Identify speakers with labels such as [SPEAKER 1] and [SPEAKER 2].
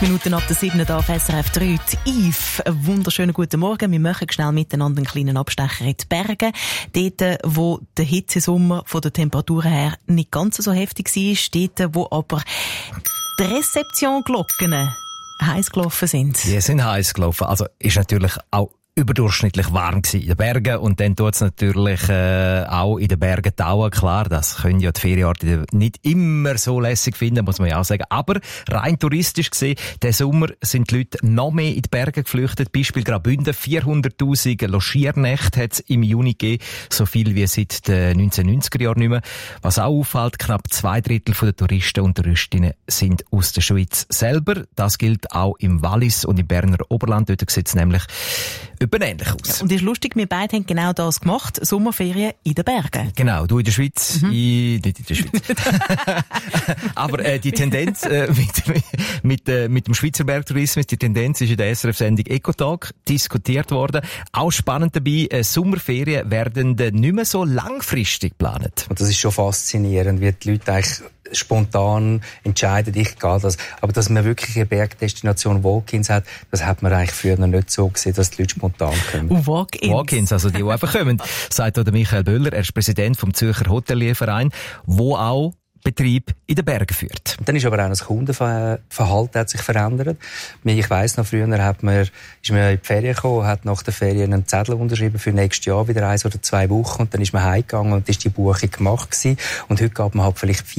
[SPEAKER 1] Minuten ab der 7. auf SRF 3. Yves, einen wunderschönen guten Morgen. Wir machen schnell miteinander einen kleinen Abstecher in die Berge. Dort, wo der Hitzesommer von der Temperatur her nicht ganz so heftig war, dort, wo aber die Rezeptionglocken heiß gelaufen sind.
[SPEAKER 2] Die sind heiß gelaufen. Also ist natürlich auch überdurchschnittlich warm gewesen in den Bergen, und dann tut's natürlich auch in den Bergen tauen. Klar, das können ja die Ferienorte nicht immer so lässig finden, muss man ja auch sagen. Aber rein touristisch gesehen, diesen Sommer sind die Leute noch mehr in die Berge geflüchtet. Beispiel Graubünden, 400'000 Logiernächte hat es im Juni gegeben, so viel wie seit den 1990er Jahren nicht mehr. Was auch auffällt, knapp 2/3 der Touristen und Touristinnen sind aus der Schweiz selber. Das gilt auch im Wallis und im Berner Oberland. Dort sieht es nämlich ähnlich aus.
[SPEAKER 1] Ja, und ist lustig, wir beide haben genau das gemacht, Sommerferien in den Bergen.
[SPEAKER 2] Genau, du in der Schweiz, nicht in der Schweiz. Aber die Tendenz mit dem Schweizer Bergtourismus, die Tendenz ist in der SRF-Sendung Ecotag diskutiert worden. Auch spannend dabei, Sommerferien werden nicht mehr so langfristig geplant.
[SPEAKER 3] Und das ist schon faszinierend, wie die Leute eigentlich spontan entscheiden, ich gehe das. Aber dass man wirklich eine Bergdestination Walk-ins hat, das hat man eigentlich früher noch nicht so gesehen, dass die Leute spontan kommen.
[SPEAKER 1] Walk-ins,
[SPEAKER 2] also die einfach kommen, sagt auch der Michael Böller, er ist Präsident vom Zürcher Hotelierverein, wo auch Betrieb in den Bergen führt.
[SPEAKER 3] Dann ist aber auch das Kundenverhalten hat sich verändert. Ich weiss noch, früher ist man in die Ferien gekommen, hat nach der Ferien einen Zettel unterschrieben für nächstes Jahr, wieder 1 oder 2 Wochen, und dann ist man heimgegangen und ist die Buchung gemacht gewesen. Und heute geht man halt vielleicht